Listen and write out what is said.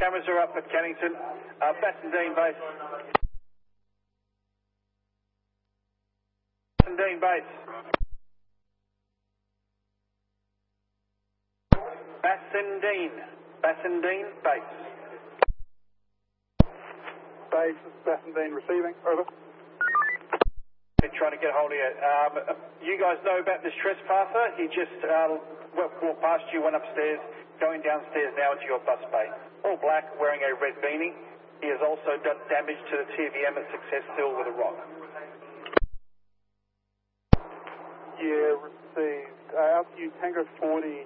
cameras are up at Cannington. Bassendean base. Bassendean base. Bassendean base. Base, Bassendean receiving, over. Been trying to get hold of you. You guys know about this trespasser? He just walked past you, went upstairs, going downstairs now into your bus bay. All black, wearing a red beanie. He has also done damage to the TVM at Success Hill with a rock. Yeah, received. Altitude Tango 40,